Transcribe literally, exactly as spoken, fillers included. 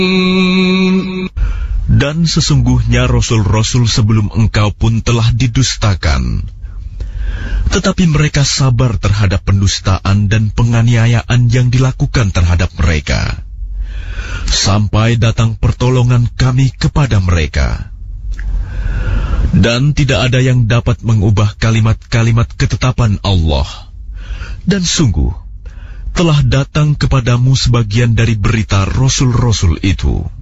Dan sesungguhnya Rasul-Rasul sebelum engkau pun telah didustakan. Tetapi mereka sabar terhadap pendustaan dan penganiayaan yang dilakukan terhadap mereka, sampai datang pertolongan kami kepada mereka. Dan tidak ada yang dapat mengubah kalimat-kalimat ketetapan Allah. Dan sungguh, telah datang kepadamu sebagian dari berita Rasul-Rasul itu.